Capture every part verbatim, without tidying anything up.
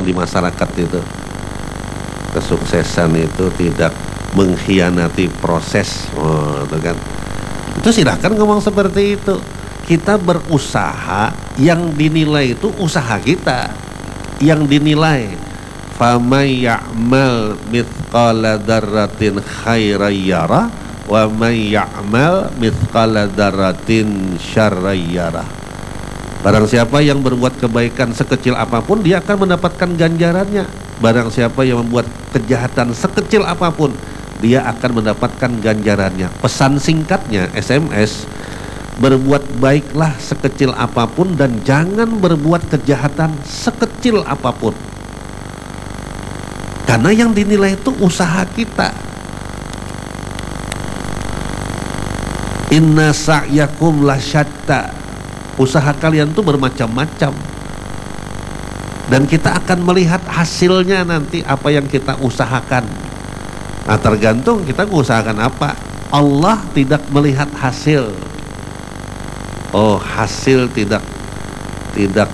di masyarakat itu. Kesuksesan itu tidak mengkhianati proses, oh, itu kan. Itu silahkan ngomong seperti itu. Kita berusaha, yang dinilai itu usaha kita, yang dinilai. Famay ya'mal mithqala dzarratin khairan yara wa may ya'mal mithqala dzarratin syarran yara. Barang siapa yang berbuat kebaikan sekecil apapun, dia akan mendapatkan ganjarannya. Barang siapa yang membuat kejahatan sekecil apapun, dia akan mendapatkan ganjarannya. Pesan singkatnya S M S, berbuat baiklah sekecil apapun dan jangan berbuat kejahatan sekecil apapun. Karena yang dinilai itu usaha kita. Inna sa'yakum lasyatta. Usaha kalian tuh bermacam-macam. Dan kita akan melihat hasilnya nanti apa yang kita usahakan. Nah, tergantung kita mengusahakan apa. Allah tidak melihat hasil. Oh, hasil tidak tidak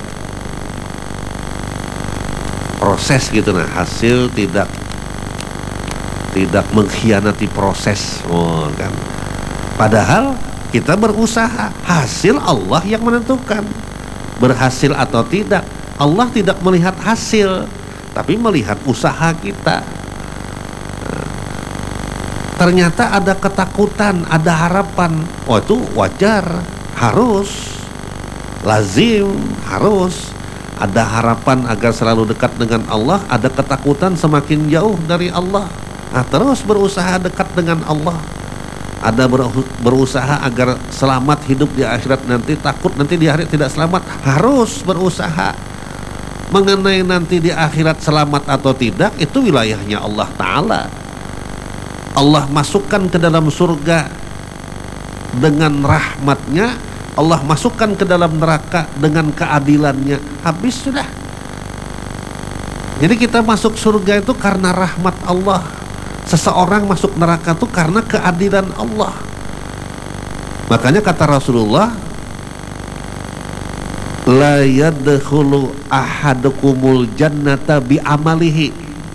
proses gitu, nah hasil tidak tidak mengkhianati proses, oh kan. Padahal kita berusaha, hasil Allah yang menentukan. Berhasil atau tidak, Allah tidak melihat hasil, tapi melihat usaha kita. Nah, ternyata ada ketakutan, ada harapan, oh itu wajar, harus, lazim, harus. Ada harapan agar selalu dekat dengan Allah, ada ketakutan semakin jauh dari Allah. Nah, terus berusaha dekat dengan Allah. Ada berusaha agar selamat hidup di akhirat nanti, takut nanti di akhirat tidak selamat, harus berusaha. Mengenai nanti di akhirat selamat atau tidak, itu wilayahnya Allah Ta'ala. Allah masukkan ke dalam surga dengan rahmatnya, Allah masukkan ke dalam neraka dengan keadilannya, habis sudah. Jadi kita masuk surga itu karena rahmat Allah. Seseorang masuk neraka itu karena keadilan Allah. Makanya kata Rasulullah, la yadkhulu ahadukumul jannata bi amalihi.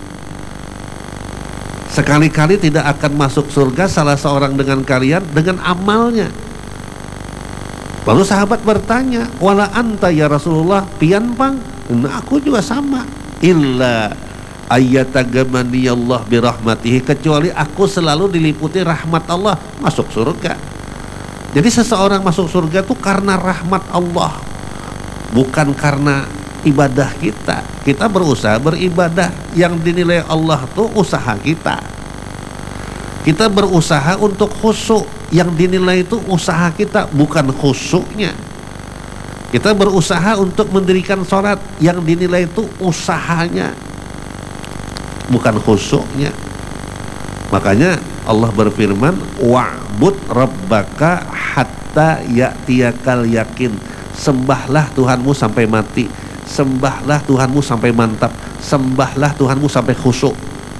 Sekali-kali tidak akan masuk surga salah seorang dengan kalian dengan amalnya. Lalu sahabat bertanya, wala anta ya Rasulullah, pian pang? Nah, aku juga sama. Illa ayyatagamani Allah birahmatihi, kecuali aku selalu diliputi rahmat Allah, masuk surga. Jadi seseorang masuk surga itu karena rahmat Allah, bukan karena ibadah kita. Kita berusaha beribadah, yang dinilai Allah itu usaha kita. Kita berusaha untuk khusyuk, yang dinilai itu usaha kita, bukan khusyuknya. Kita berusaha untuk mendirikan sholat, yang dinilai itu usahanya, bukan khusyuknya. Makanya Allah berfirman, wa'bud rabbaka hatta ya'tiyakal yakin. Sembahlah Tuhanmu sampai mati, sembahlah Tuhanmu sampai mantap, sembahlah Tuhanmu sampai khusyuk.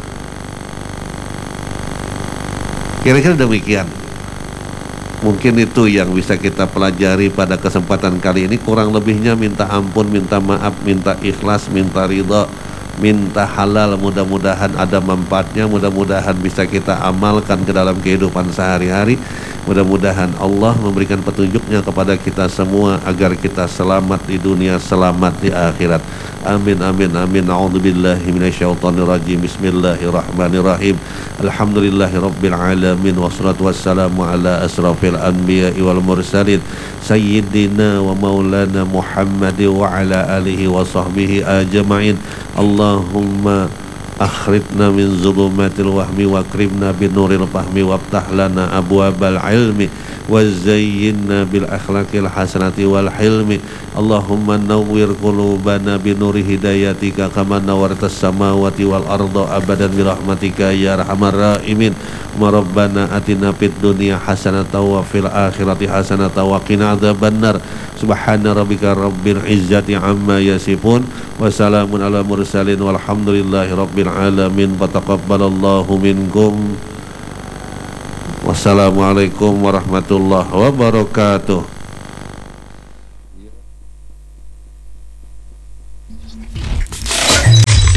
Kira-kira demikian. Mungkin itu yang bisa kita pelajari pada kesempatan kali ini. Kurang lebihnya minta ampun, minta maaf, minta ikhlas, minta ridha, minta halal. Mudah-mudahan ada manfaatnya, mudah-mudahan bisa kita amalkan ke dalam kehidupan sehari-hari. Mudah-mudahan Allah memberikan petunjuknya kepada kita semua agar kita selamat di dunia, selamat di akhirat. Amin amin amin. A'udzubillahi minasyaitonirrajim. Bismillahirrahmanirrahim. Alhamdulillahirabbil alamin, wassalatu wassalamu ala asrafil anbiya'i wal mursalin sayyidina wa maulana Muhammad wa ala alihi wa sahbihi ajma'in. Allahumma akhrijna min zulumatil wahmi wa akrimna bin nuril fahmi waftah lana abwabal ilmi wa zayyinna bil akhlaqil hasanati wal hilmi. Allahumma nawwir qulubana bi nuri hidayatika kama nawartas samawati wal arda abadan bi rahmatika ya arhamar rahimin. Rabbana atina fid dunya hasanatan wa fil akhirati hasanatan wa qina adzabannar. Subhana rabbika rabbil izzati amma yasifun wa salamun ala mursalin walhamdulillahi rabbil alamin. Fataqabbalallahu minkum. Wassalamualaikum warahmatullahi wabarakatuh.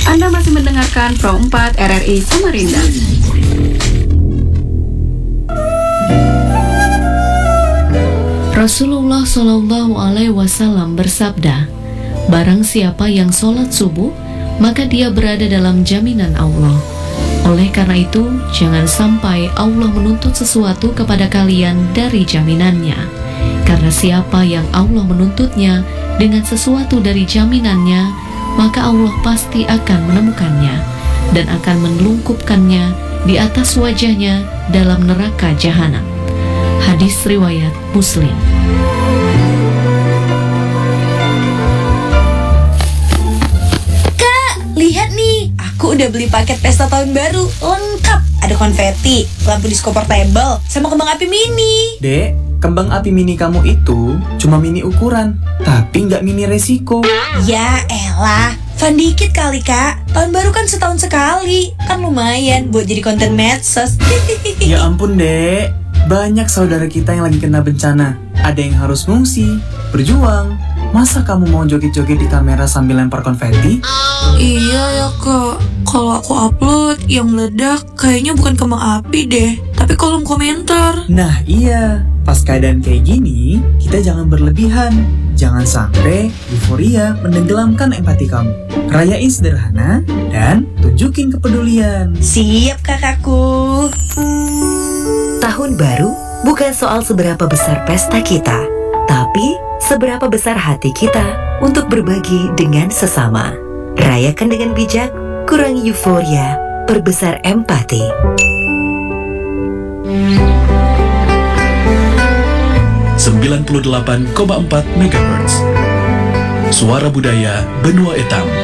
Anda masih mendengarkan Pro empat R R I Samarinda. Rasulullah Shallallahu Alaihi Wasallam bersabda, barang siapa yang sholat subuh, maka dia berada dalam jaminan Allah. Oleh karena itu, jangan sampai Allah menuntut sesuatu kepada kalian dari jaminannya. Karena siapa yang Allah menuntutnya dengan sesuatu dari jaminannya, maka Allah pasti akan menemukannya dan akan menelungkupkannya di atas wajahnya dalam neraka jahanam. Hadis riwayat Muslim. Kak, lihat nih, aku udah beli paket pesta tahun baru lengkap. Ada konfeti, lampu disco portable, sama kembang api mini. Dek, kembang api mini kamu itu cuma mini ukuran, tapi nggak mini resiko. Ya elah, fun dikit kali kak. Tahun baru kan setahun sekali, kan lumayan buat jadi konten medsos. Ya ampun dek, banyak saudara kita yang lagi kena bencana. Ada yang harus ngungsi, berjuang. Masa kamu mau joget-joget di kamera sambil lempar konfeti? Iya ya kak, kalau aku upload yang meledak kayaknya bukan kembang api deh, tapi kolom komentar. Nah iya, pas keadaan kayak gini, kita jangan berlebihan. Jangan sampai euforia menenggelamkan empati kamu. Rayain sederhana dan tunjukin kepedulian. Siap kakakku. Tahun baru bukan soal seberapa besar pesta kita, tapi seberapa besar hati kita untuk berbagi dengan sesama. Rayakan dengan bijak, kurangi euforia, perbesar empati. sembilan puluh delapan koma empat megahertz Suara Budaya Benua Etam.